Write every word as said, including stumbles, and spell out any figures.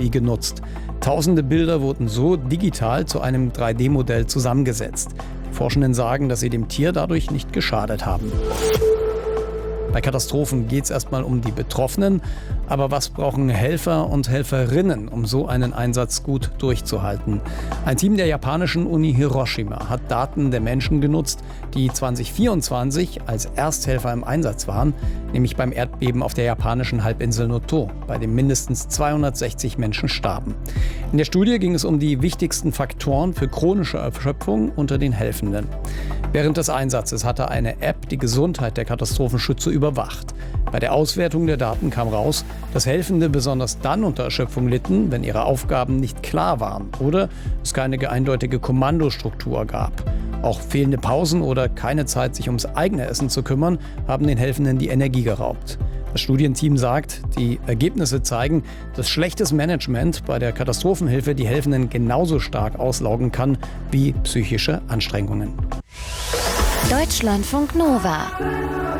genutzt. Tausende Bilder wurden so digital zu einem drei D Modell zusammengesetzt. Die Forschenden sagen, dass sie dem Tier dadurch nicht geschadet haben. Bei Katastrophen geht es erstmal um die Betroffenen. Aber was brauchen Helfer und Helferinnen, um so einen Einsatz gut durchzuhalten? Ein Team der japanischen Uni Hiroshima hat Daten der Menschen genutzt, die zwanzig vierundzwanzig als Ersthelfer im Einsatz waren, nämlich beim Erdbeben auf der japanischen Halbinsel Noto, bei dem mindestens zweihundertsechzig Menschen starben. In der Studie ging es um die wichtigsten Faktoren für chronische Erschöpfung unter den Helfenden. Während des Einsatzes hatte eine App die Gesundheit der Katastrophenschützer überwacht. Bei der Auswertung der Daten kam raus, dass Helfende besonders dann unter Erschöpfung litten, wenn ihre Aufgaben nicht klar waren oder es keine eindeutige Kommandostruktur gab. Auch fehlende Pausen oder keine Zeit, sich ums eigene Essen zu kümmern, haben den Helfenden die Energie geraubt. Das Studienteam sagt, die Ergebnisse zeigen, dass schlechtes Management bei der Katastrophenhilfe die Helfenden genauso stark auslaugen kann wie psychische Anstrengungen. Deutschlandfunk Nova